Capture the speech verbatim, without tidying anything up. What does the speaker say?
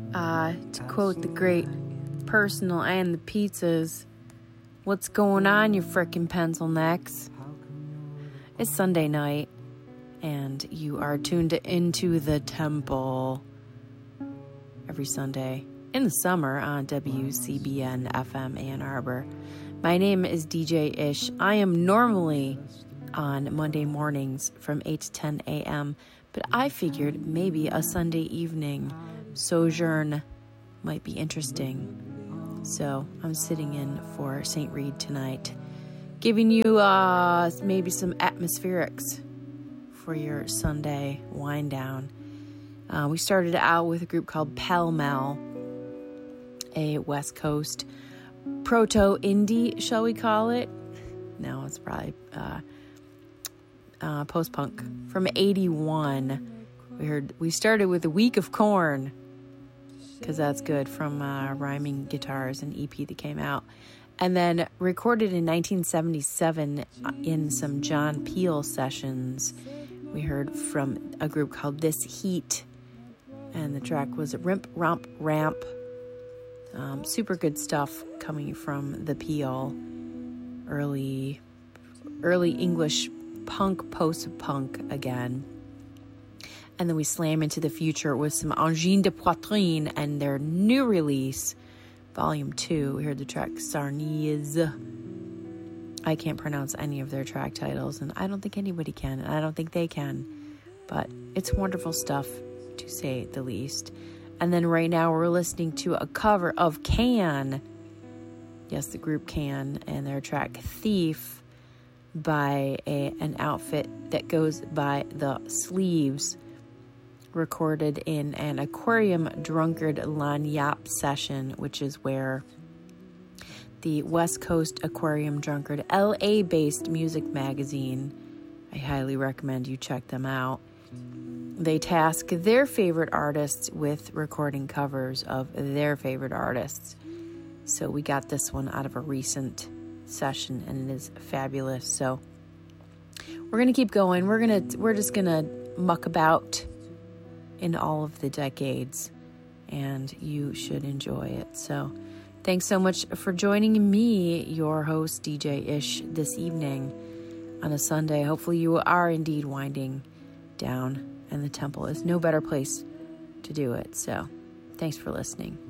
Uh, to quote the great Personal and the Pizzas, what's going on, you frickin' pencil necks? It's Sunday night, and you are tuned into the temple every Sunday in the summer on W C B N F M Ann Arbor. My name is D J Ish. I am normally on Monday mornings from eight to ten a.m., but I figured maybe a Sunday evening sojourn might be interesting. So I'm sitting in for Saint Reed tonight, giving you uh, maybe some atmospherics for your Sunday wind down. Uh, we started out with a group called Pell Mell, a West Coast proto-indie, shall we call it? No, it's probably uh, uh, post-punk from eighty-one. We heard we started with A Week of Corn, because that's good, from uh, Rhyming Guitars, an E P that came out. And then recorded in nineteen seventy-seven in some John Peel sessions, we heard from a group called This Heat, and the track was Rimp Romp Ramp. Um, super good stuff coming from the Peel, early, early English punk, post-punk again. And then we slam into the future with some Angine de Poitrine and their new release, Volume two. We heard the track Sarniz. I can't pronounce any of their track titles, and I don't think anybody can, and I don't think they can. But it's wonderful stuff, to say the least. And then right now we're listening to a cover of Can. Yes, the group Can, and their track Thief by a, an outfit that goes by The Sleeves, recorded in an Aquarium Drunkard Lagniappe session, which is where the West Coast Aquarium Drunkard, L A-based music magazine, I highly recommend you check them out. They task their favorite artists with recording covers of their favorite artists. So we got this one out of a recent session, and it is fabulous. So we're gonna keep going. We're gonna we're just gonna muck about in all of the decades, and you should enjoy it. So thanks so much for joining me, your host, D J Ish, this evening on a Sunday. Hopefully you are indeed winding down, and the temple is no better place to do it. So thanks for listening.